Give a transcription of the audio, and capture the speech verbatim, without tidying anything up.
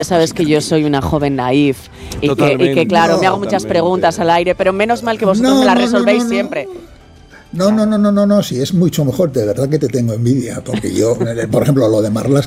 Sabes que yo soy una joven naif y que, y que, claro, no, me hago muchas totalmente. preguntas al aire, pero menos mal que vosotros No, me las no, no, resolvéis no, no. siempre. No, no, no, no, no, no, sí, es mucho mejor, de verdad que te tengo envidia, porque yo, por ejemplo, lo de Marlaska